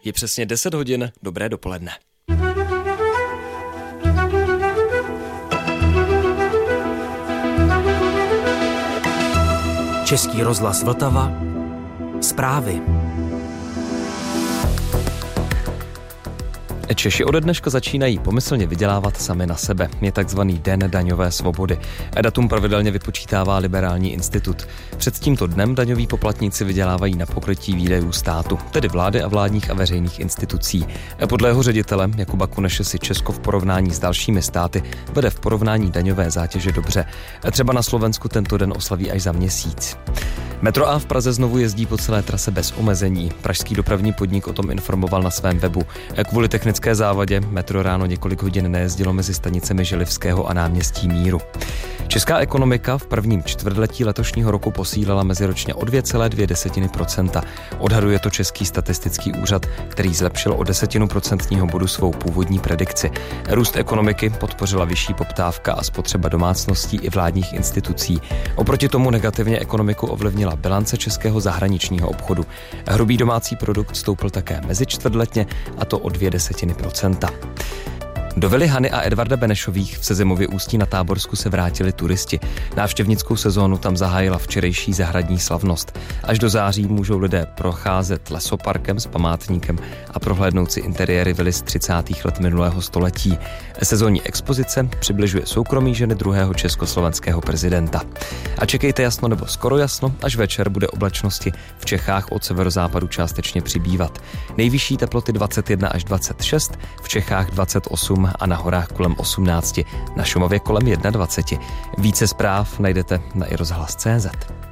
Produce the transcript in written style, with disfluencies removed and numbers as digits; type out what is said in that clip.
Je přesně 10 hodin, dobré dopoledne. Český rozhlas Vltava. Zprávy. Češi ode dneška začínají pomyslně vydělávat sami na sebe. Je takzvaný Den daňové svobody. Datum pravidelně vypočítává Liberální institut. Před tímto dnem daňoví poplatníci vydělávají na pokrytí výdajů státu, tedy vlády a vládních a veřejných institucí. Podle jeho ředitele Jakuba Kuneše si Česko v porovnání s dalšími státy vede v porovnání daňové zátěže dobře. Třeba na Slovensku tento den oslaví až za měsíc. Metro A v Praze znovu jezdí po celé trase bez omezení. Pražský dopravní podnik o tom informoval na svém webu. Kvůli technické závadě metro ráno několik hodin nejezdilo mezi stanicemi Želivského a náměstí Míru. Česká ekonomika v prvním čtvrtletí letošního roku posílila meziročně o 2,2%. Odhaduje to Český statistický úřad, který zlepšil o 0,1% bodu svou původní predikci. Růst ekonomiky podpořila vyšší poptávka a spotřeba domácností i vládních institucí. Oproti tomu negativně ekonomiku ovlivnila bilance českého zahraničního obchodu. Hrubý domácí produkt stoupl také mezičtvrtletně, a to o 0,2%. Do vily Hany a Edvarda Benešových v Sezemově Ústí na Táborsku se vrátili turisti. Návštěvnickou sezónu tam zahájila včerejší zahradní slavnost. Až do září můžou lidé procházet lesoparkem s památníkem a prohlédnout si interiéry vily z 30. let minulého století. Sezónní expozice přibližuje soukromí ženy druhého československého prezidenta. A čekejte jasno nebo skoro jasno, až večer bude oblačnosti v Čechách od severozápadu částečně přibývat. Nejvyšší teploty 21 až 26, v Čechách 28 a na horách kolem 18, na Šumavě kolem 21. Více zpráv najdete na iRozhlas.cz.